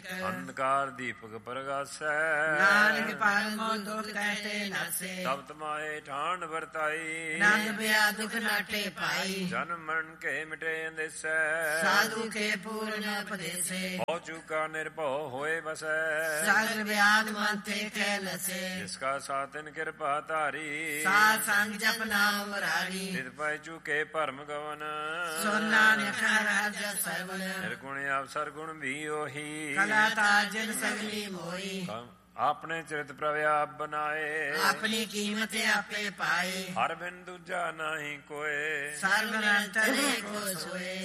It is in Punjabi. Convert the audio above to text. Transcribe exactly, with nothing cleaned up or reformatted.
ਅੰਧਕਾਰ ਦੀਪਕ ਪ੍ਰਗਾਸੈ ਨਾਨਕ ਪਾਲਮੋ ਦੁਖ ਕਹਿਤੇ ਨਾਸੇ ਤਬ ਤਮਾਏ ਠਾਣ ਵਰਤਾਈ ਨੰਦ ਬਿਆ ਦੁਖ ਨਾਟੇ ਪਾਈ ਜਨਮ ਮਰਨ ਕੇ ਮਿਟੇ ਅੰਦੇਸੈ ਸਾਧੂ ਕੇ ਪੂਰਨ ਉਪਦੇਸੇ ਹੋ ਚੁਕਾ ਨਿਰਭਉ ਹੋਏ ਬਸੈ ਸਾਗਰ ਵਿਆਦ ਮਨ ਤੇ ਕਹਿ ਨਸੇ ਜਿਸ ਕਾ ਸਾਤਨ ਕਿਰਪਾ ਧਾਰੀ ਸਾਧ ਸੰਗ ਜਪ ਨਾਮ ਮੁਰਾਰੀ ਤਿਤ ਪੈ ਚੁਕੇ ਭਰਮ ਗਵਨ ਸੋ ਨਾਨਕ ਰਾਜ ਸਰਵਨ ਨਿਰਗੁਣ ਅਵਸਰ ਗੁਣ ਵੀ ਉਹੀ ਕਲਾ ਤਾਜਨ ਸਗਲੀ ਮੋਈ ਆਪਣੇ ਚਰਿਤ ਪ੍ਰਭ ਆਪ ਬਨਾਏ ਆਪਣੀ ਕੀਮਤ ਆਪੇ ਪਾਏ ਹਰ ਬਿਨ ਦੂਜਾ ਨਾਹੀ ਕੋਏ ਸਰਬ ਨਿਰੰਤਰ ਏਕੋ ਸੋਏ